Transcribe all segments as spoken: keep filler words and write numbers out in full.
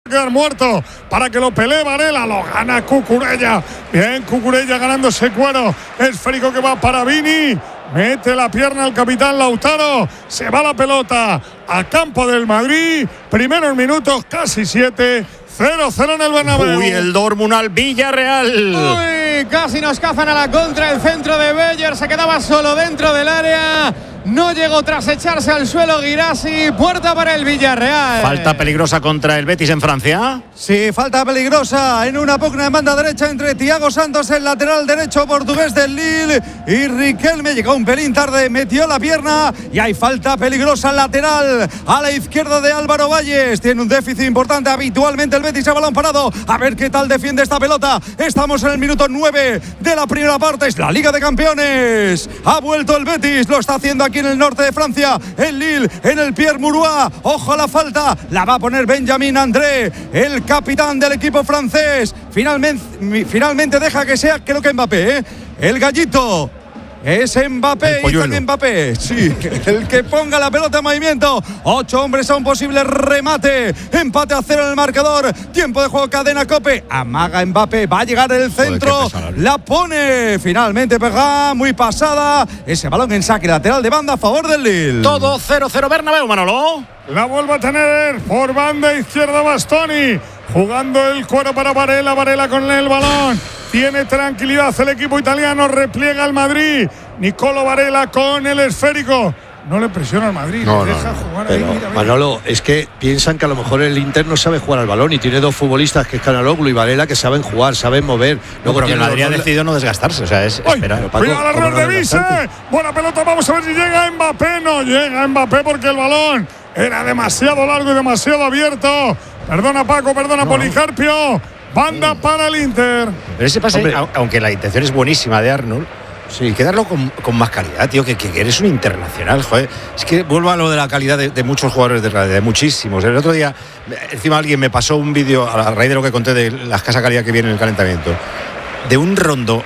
quedar muerto para que lo pelee Varela. Lo gana Cucurella. Bien, Cucurella ganando ese cuero. Esférico que va para Vini. Mete la pierna al capitán Lautaro. Se va la pelota a campo del Madrid. Primeros minutos, casi siete. cero cero en el Bernabéu. Uy, el Dortmund al Villarreal. Uy, casi nos cazan a la contra. El centro de Beller se quedaba solo dentro del área. No llegó tras echarse al suelo Guirassi. Puerta para el Villarreal. Falta peligrosa contra el Betis en Francia. Sí, falta peligrosa en una pugna en banda derecha entre Thiago Santos, el lateral derecho portugués del Lille, y Riquelme. Llegó un pelín tarde, metió la pierna y hay falta peligrosa lateral a la izquierda de Álvaro Valles. Tiene un déficit importante habitualmente el Betis a balón parado. A ver qué tal defiende esta pelota. Estamos en el minuto nueve de la primera parte. Es la Liga de Campeones. Ha vuelto el Betis, lo está haciendo aquí en el norte de Francia, el Lille, en el Pierre Mauroy. Ojo a la falta, la va a poner Benjamin André, el capitán del equipo francés. Finalmente, finalmente deja que sea, creo que Mbappé, ¿eh? El gallito. Es Mbappé, Ethan Mbappé. Sí, el que ponga la pelota en movimiento. Ocho hombres a un posible remate. Empate a cero en el marcador. Tiempo de juego, cadena Cope. Amaga Mbappé, va a llegar el centro. Joder, la pone. Finalmente pega, muy pasada. Ese balón en saque lateral de banda a favor del Lille. Todo cero cero Bernabéu, Manolo. La vuelve a tener por banda izquierda Bastoni. Jugando el cuero para Varela. Varela con el balón. Tiene tranquilidad el equipo italiano, repliega al Madrid. Nicolo Varela con el esférico. No le presiona al Madrid, no, le no, deja no. jugar Pero, ahí. Mira, mira. Manolo, es que piensan que a lo mejor el Inter no sabe jugar al balón y tiene dos futbolistas, que es Canaloglu y Varela, que saben jugar, saben mover. Luego no, el Madrid ha decidido no desgastarse, o sea, es Ay, esperar. Cuidado el error de Vise. Buena pelota, vamos a ver si llega Mbappé. No llega Mbappé porque el balón era demasiado largo y demasiado abierto. Perdona Paco, perdona no. Policarpio. Banda para el Inter. Pero ese pase, Hombre, aunque la intención es buenísima de Arnold, sí, hay que darlo con, con más calidad, tío, que, que eres un internacional, joder. Es que vuelvo a lo de la calidad de, de muchos jugadores, de, de muchísimos. El otro día, encima alguien me pasó un vídeo, a raíz de lo que conté de la escasa calidad que viene en el calentamiento, de un rondo.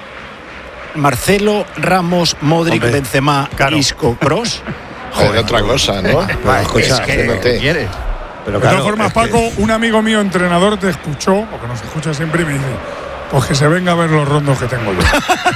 Marcelo, Ramos, Modric, Hombre, Benzema, claro. Isco, Kroos. Joder, otra cosa, ¿no? Bueno, escucha, es que, ¿quieres? Pero de claro, todas formas, Paco, que... un amigo mío entrenador te escuchó, porque nos escucha siempre, y me dice: pues que se venga a ver los rondos que tengo yo.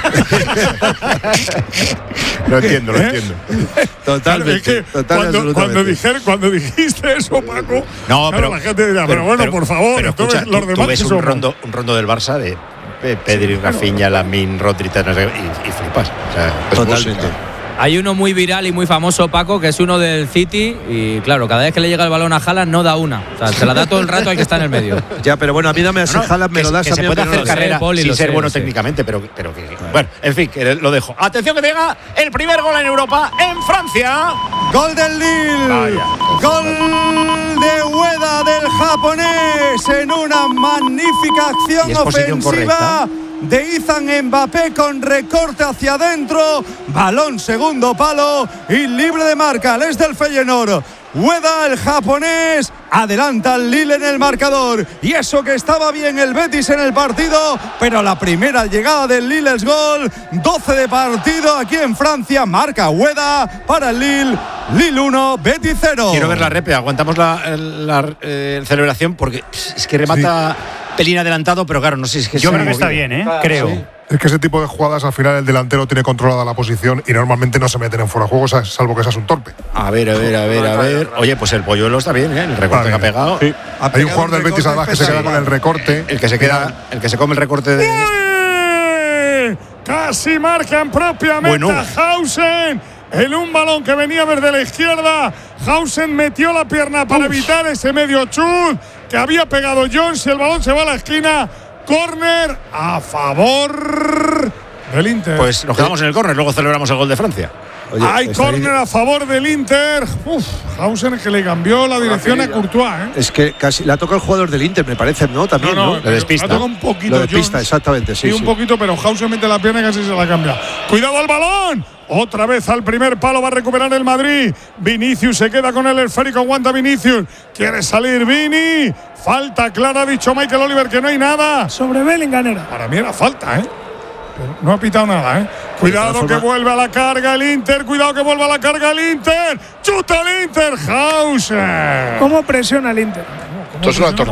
Lo entiendo, lo ¿Eh? entiendo. Totalmente. Es que total, cuando, cuando, dijer, cuando dijiste eso, Paco, no, pero, claro, la gente dirá, pero, pero bueno, pero, por favor, pero escucha, los demás tú ves un rondo, un rondo del Barça de Pedri, Rafinha, Lamine, Rodri, y, y flipas. O sea, es totalmente. Música. Hay uno muy viral y muy famoso, Paco, que es uno del City y claro, cada vez que le llega el balón a Haaland no da una. O sea, se la da todo el rato al que está en el medio. Ya, pero bueno, a mí dame a ese no, no, Haaland, me que, lo das que a mí. Se puede hacer no carrera Poli, sin ser sé, bueno sé. técnicamente, pero, pero que… Bueno, en fin, que lo dejo. Atención que llega el primer gol en Europa, en Francia. Gol del Lille. Vaya. Gol de Ueda del japonés en una magnífica acción ofensiva de Ethan Mbappé con recorte hacia adentro, balón segundo palo y libre de marca. Es del Feyenoord. Ueda, el japonés, adelanta al Lille en el marcador. Y eso que estaba bien el Betis en el partido, pero la primera llegada del Lille es gol. doce de partido aquí en Francia. Marca Ueda para el Lille. Lille uno, Betis cero. Quiero ver la repe. Aguantamos la, la, la eh, celebración porque es que remata… Sí. Pelín adelantado, pero claro, no sé si es que… Yo creo que está bien, ¿eh? Creo. Sí. Es que ese tipo de jugadas al final el delantero tiene controlada la posición y normalmente no se meten en fuera de juego, salvo que seas un torpe. A ver, a ver, a ver, a ver. Oye, pues el Polluelo está bien, ¿eh? El recorte que ha pegado. Sí. Ha Hay un jugador del Betis además que se queda con el recorte. El que se queda, el que se come el recorte de… ¡Uy! Casi marcan propiamente bueno. a Hausen. En un balón que venía desde la izquierda, Hausen metió la pierna para Uf. evitar ese medio chut que había pegado Jones y el balón se va a la esquina. Córner a favor del Inter. Pues nos quedamos en el córner, luego celebramos el gol de Francia. Oye, Hay córner a favor del Inter. Uf, Hausen que le cambió la dirección a Courtois, ¿eh? Es que casi la toca el jugador del Inter, me parece, ¿no? También, no, no, ¿no? Le despista. La toca un poquito. Lo despista, Jones, exactamente, sí. Sí, un sí. poquito, pero Hausen mete la pierna y casi se la cambia. ¡Cuidado al balón! Otra vez al primer palo va a recuperar el Madrid. Vinicius se queda con el esférico, aguanta Vinicius. Quiere salir Vini. Falta clara, ha dicho Michael Oliver que no hay nada. Sobre Bellingham era. Para mí era falta, ¿eh? Pero no ha pitado nada, ¿eh? Cuidado forma... que vuelve a la carga el Inter. Cuidado que vuelve a la carga el Inter. ¡Chuta el Inter! Hausen. ¿Cómo presiona el Inter? Esto es una